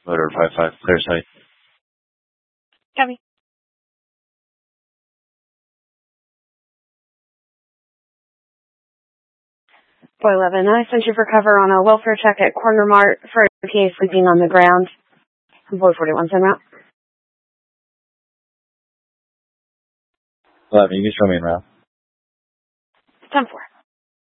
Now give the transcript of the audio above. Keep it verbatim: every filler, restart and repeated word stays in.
Motor five five, clear site. Copy. four eleven, I sent you for cover on a welfare check at Corner Mart for a P A sleeping on the ground. Boy forty-one, send out. eleven, you can show me in route. ten four.